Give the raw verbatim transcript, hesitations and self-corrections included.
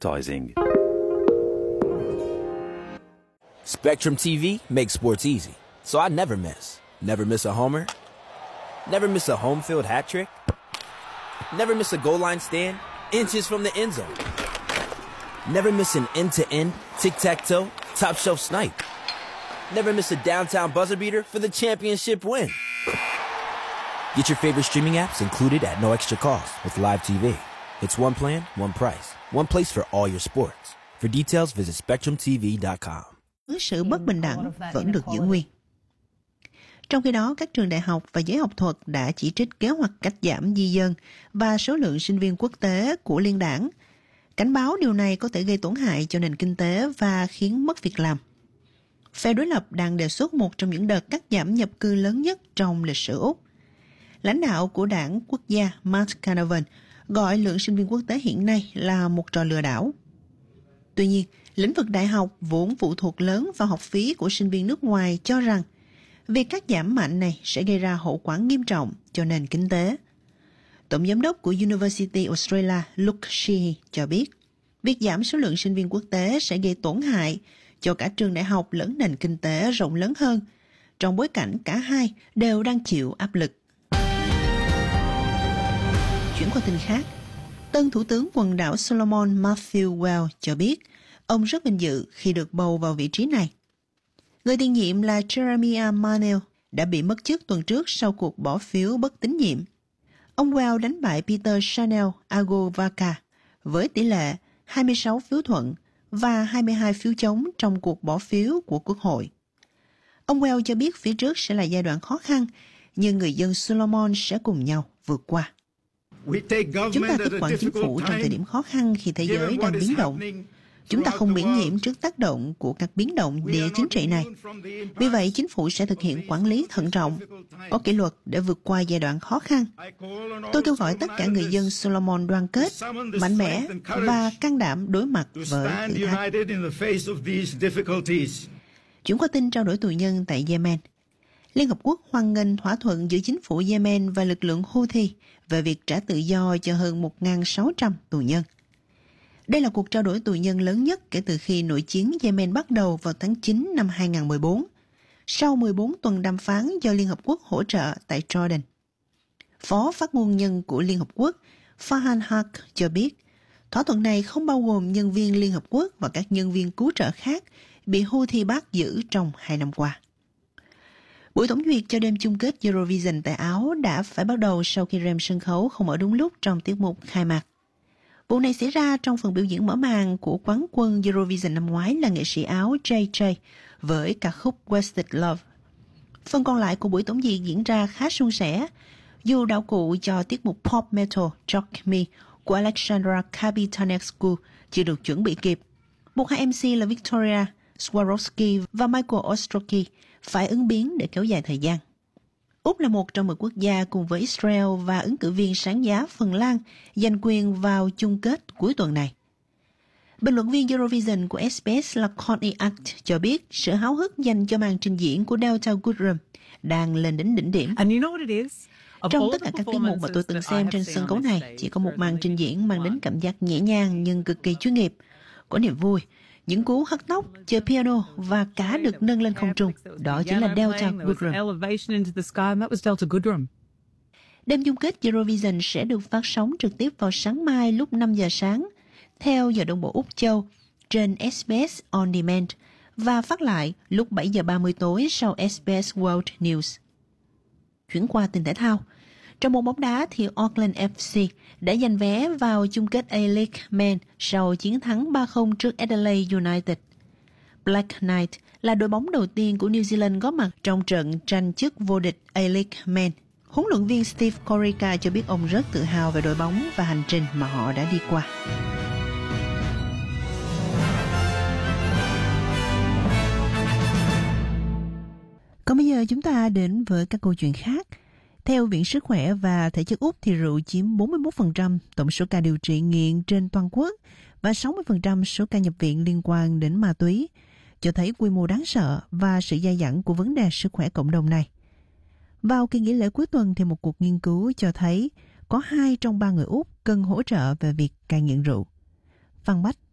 advertising. Spectrum T V makes sports easy, so I never miss. Never miss a homer. Never miss a home field hat trick. Never miss a goal line stand, inches from the end zone. Never miss an end-to-end, tic-tac-toe, top-shelf snipe. Never miss a downtown buzzer beater for the championship win. Get your favorite streaming apps included at no extra cost with Live T V. It's one plan, one price, one place for all your sports. For details, visit spectrum t v dot com. Sự bất bình đẳng vẫn được giữ nguyên. Trong khi đó, các trường đại học và giới học thuật đã chỉ trích kế hoạch cắt giảm di dân và số lượng sinh viên quốc tế của liên đảng, cảnh báo điều này có thể gây tổn hại cho nền kinh tế và khiến mất việc làm. Phe đối lập đang đề xuất một trong những đợt cắt giảm nhập cư lớn nhất trong lịch sử Úc. Lãnh đạo của đảng quốc gia Matt Canavan gọi lượng sinh viên quốc tế hiện nay là một trò lừa đảo. Tuy nhiên, lĩnh vực đại học vốn phụ thuộc lớn vào học phí của sinh viên nước ngoài cho rằng việc cắt giảm mạnh này sẽ gây ra hậu quả nghiêm trọng cho nền kinh tế. Tổng giám đốc của University Australia Luke Sheehy cho biết, việc giảm số lượng sinh viên quốc tế sẽ gây tổn hại cho cả trường đại học lẫn nền kinh tế rộng lớn hơn, trong bối cảnh cả hai đều đang chịu áp lực. Chuyển qua tin khác, tân thủ tướng quần đảo Solomon Matthew Wells cho biết ông rất vinh dự khi được bầu vào vị trí này. Người tiền nhiệm là Jeremiah Manel đã bị mất chức tuần trước sau cuộc bỏ phiếu bất tín nhiệm. Ông Wells đánh bại Peter Chanel Agovaka với tỷ lệ hai mươi sáu phiếu thuận và hai mươi hai phiếu chống trong cuộc bỏ phiếu của Quốc hội. Ông Wells cho biết phía trước sẽ là giai đoạn khó khăn, nhưng người dân Solomon sẽ cùng nhau vượt qua. Chúng ta tiếp quản chính phủ trong thời điểm khó khăn khi thế giới đang biến động. Chúng ta không miễn nhiễm trước tác động của các biến động địa chính trị này. Vì vậy, chính phủ sẽ thực hiện quản lý thận trọng, có kỷ luật để vượt qua giai đoạn khó khăn. Tôi kêu gọi tất cả người dân Solomon đoàn kết, mạnh mẽ và can đảm đối mặt với thử thách. Chuyển qua tin trao đổi tù nhân tại Yemen. Liên Hợp Quốc hoan nghênh thỏa thuận giữa chính phủ Yemen và lực lượng Houthi về việc trả tự do cho hơn một nghìn sáu trăm tù nhân. Đây là cuộc trao đổi tù nhân lớn nhất kể từ khi nội chiến Yemen bắt đầu vào tháng chín năm hai nghìn không trăm mười bốn, sau mười bốn tuần đàm phán do Liên Hợp Quốc hỗ trợ tại Jordan. Phó phát ngôn nhân của Liên Hợp Quốc Farhan Haq cho biết, thỏa thuận này không bao gồm nhân viên Liên Hợp Quốc và các nhân viên cứu trợ khác bị Houthi bắt giữ trong hai năm qua. Buổi tổng duyệt cho đêm chung kết Eurovision tại Áo đã phải bắt đầu sau khi rèm sân khấu không ở đúng lúc trong tiết mục khai mạc. Vụ này xảy ra trong phần biểu diễn mở màn của quán quân Eurovision năm ngoái là nghệ sĩ Áo Jay Jay với ca khúc Wasted Love. Phần còn lại của buổi tổng duyệt diễn ra khá suôn sẻ, dù đạo cụ cho tiết mục pop metal Jock Me của Alexandra Kabitanescu chưa được chuẩn bị kịp. Buộc hai em xê là Victoria Swarovski và Michael Ostroki phải ứng biến để kéo dài thời gian. Úc là một trong mười quốc gia cùng với Israel và ứng cử viên sáng giá Phần Lan giành quyền vào chung kết cuối tuần này. Bình luận viên Eurovision của ét bê ét là Connie Act cho biết sự háo hức dành cho màn trình diễn của Delta Goodrem đang lên đến đỉnh điểm. Trong tất cả các tiết mục mà tôi từng xem trên sân khấu này, chỉ có một màn trình diễn mang đến cảm giác nhẹ nhàng nhưng cực kỳ chuyên nghiệp, có niềm vui, những cú hất tóc, chơi piano và cả được nâng lên không trung. Đó chính là Delta Goodrem. Đêm chung kết Eurovision sẽ được phát sóng trực tiếp vào sáng mai lúc năm giờ sáng, theo giờ đồng bộ Úc Châu, trên ét bê ét On Demand và phát lại lúc bảy giờ ba mươi tối sau ét bê ét World News. Chuyển qua tin thể thao. Trong môn bóng đá thì Auckland ép xê đã giành vé vào chung kết A-League Men sau chiến thắng ba không trước Adelaide United. Black Knight là đội bóng đầu tiên của New Zealand góp mặt trong trận tranh chức vô địch A-League Men. Huấn luyện viên Steve Corica cho biết ông rất tự hào về đội bóng và hành trình mà họ đã đi qua. Còn bây giờ chúng ta đến với các câu chuyện khác. Theo Viện Sức khỏe và Thể chất Úc thì rượu chiếm bốn mươi mốt phần trăm tổng số ca điều trị nghiện trên toàn quốc và sáu mươi phần trăm số ca nhập viện liên quan đến ma túy, cho thấy quy mô đáng sợ và sự dai dẳng của vấn đề sức khỏe cộng đồng này. Vào kỳ nghỉ lễ cuối tuần thì một cuộc nghiên cứu cho thấy có hai trong ba người Úc cần hỗ trợ về việc cai nghiện rượu. Văn Bách